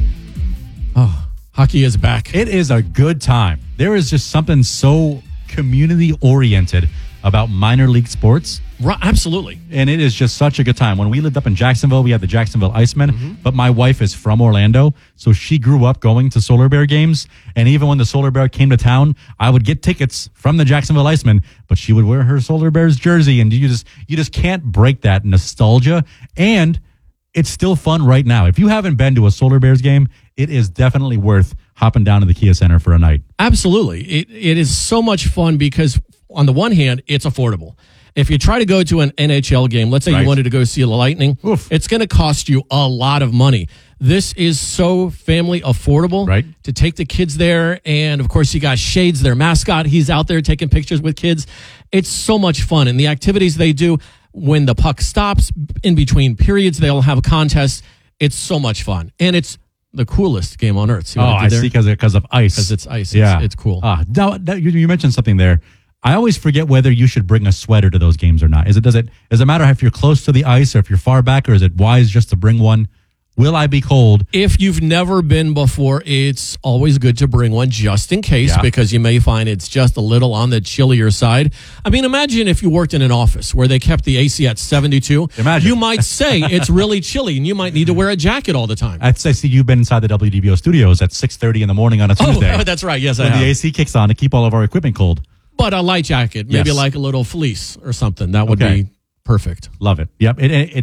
Oh, hockey is back. It is a good time. There is just something so community-oriented about minor league sports. Right, absolutely. And it is just such a good time. When we lived up in Jacksonville, we had the Jacksonville Icemen, but my wife is from Orlando, so she grew up going to Solar Bear games, and even when the Solar Bear came to town, I would get tickets from the Jacksonville Icemen, but she would wear her Solar Bears jersey, and you just can't break that nostalgia, and it's still fun right now. If you haven't been to a Solar Bears game, it is definitely worth hopping down to the Kia Center for a night. Absolutely. It is so much fun because, on the one hand, it's affordable. If you try to go to an NHL game, let's say you wanted to go see the Lightning, it's going to cost you a lot of money. This is so family affordable to take the kids there. And, of course, you got Shades, their mascot. He's out there taking pictures with kids. It's so much fun. And the activities they do, when the puck stops, in between periods, they'll have a contest. It's so much fun. And it's the coolest game on earth. See what I see, because of ice. Because it's ice. Yeah. It's cool. Now, you mentioned something there. I always forget whether you should bring a sweater to those games or not. Does it matter if you're close to the ice or if you're far back, or is it wise just to bring one? Will I be cold? If you've never been before, it's always good to bring one just in case, because you may find it's just a little on the chillier side. I mean, imagine if you worked in an office where they kept the AC at 72. Imagine. You might say it's really chilly and you might need to wear a jacket all the time. I see you've been inside the WDBO studios at 6:30 in the morning on a Tuesday. Oh, that's right. Yes, I when have. the AC kicks on to keep all of our equipment cold. But a light jacket, maybe like a little fleece or something. That would be perfect. Love it. Yep.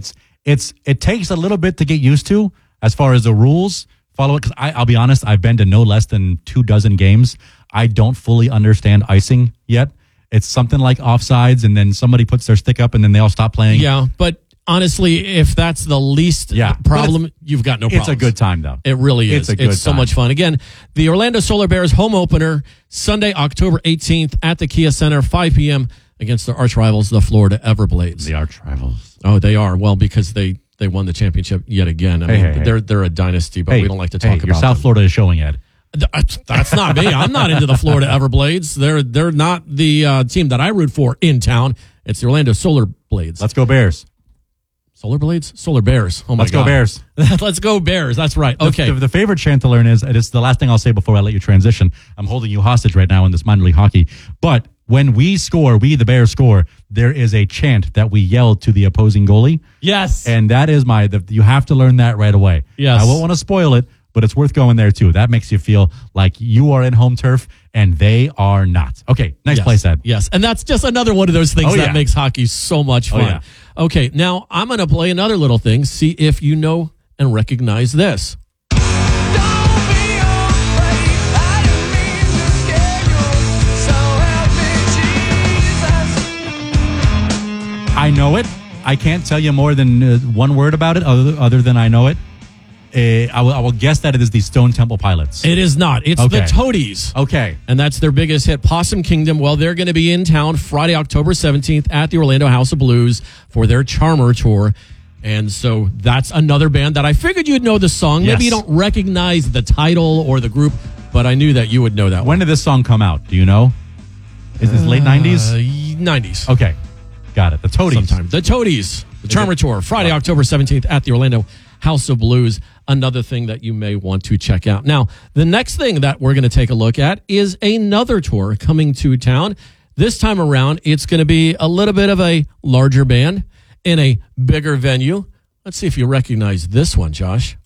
It takes a little bit to get used to as far as the rules. Follow it, because I'll be honest, I've been to no less than 24 games. I don't fully understand icing yet. It's something like offsides, and then somebody puts their stick up, and then they all stop playing. Yeah, but honestly, if that's the least problem, you've got no problem. It's a good time, though. It really is. It's so much fun. Again, the Orlando Solar Bears home opener, Sunday, October 18th at the Kia Center, 5 p.m. against their arch rivals, the Florida Everblades. The arch rivals. Oh, they are. Well, because they won the championship yet again. I mean, they're a dynasty, but we don't like to talk about your South Florida is showing, Ed. That's not me. I'm not into the Florida Everblades. They're not the team that I root for in town. It's the Orlando Solar Blades. Let's go Bears. Solar Blades? Solar Bears. Oh, my Let's God. go Bears. Let's go Bears. That's right. Okay. The favorite chant to learn is, it's the last thing I'll say before I let you transition. I'm holding you hostage right now in this minor league hockey. But when we score, the Bears score, there is a chant that we yell to the opposing goalie. Yes. And that is you have to learn that right away. Yes. I won't want to spoil it, but it's worth going there too. That makes you feel like you are in home turf and they are not. Okay, nice play, Sad. Yes, and that's just another one of those things that makes hockey so much fun. yeah. Okay, now I'm going to play another little thing. See if you know and recognize this. I know it. I can't tell you more than one word about it other than I know it. I will guess that it is the Stone Temple Pilots. It is not. It's the Toadies. Okay. And that's their biggest hit, Possum Kingdom. Well, they're going to be in town Friday, October 17th at the Orlando House of Blues for their Charmer Tour. And so that's another band that I figured you'd know the song. Maybe you don't recognize the title or the group, but I knew that you would know that one. When did this song come out? Do you know? Is this late 90s? 90s. Okay. Got it. The Toadies. Sometime. The Toadies. The Charmer Tour, Friday, October 17th at the Orlando House of Blues. Another thing that you may want to check out. Now, the next thing that we're going to take a look at is another tour coming to town. This time around, it's going to be a little bit of a larger band in a bigger venue. Let's see if you recognize this one, Josh.